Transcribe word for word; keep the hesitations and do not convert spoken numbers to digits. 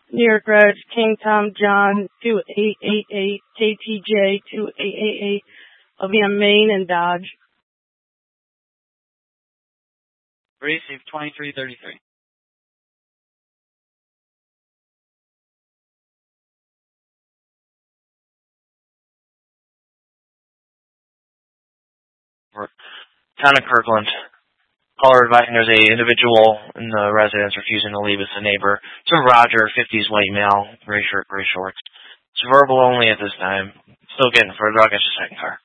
New York Road, King Tom John, two eight eight eight, K T J, two eight eight eight, I'll be on Main and Dodge. Receive twenty-three thirty-three. Town of Kirkland. Caller advising there's a individual in the residence refusing to leave as a neighbor. It's a Roger, fifties white male, gray shirt, gray shorts. It's verbal only at this time. Still getting further. I'll get you a second car.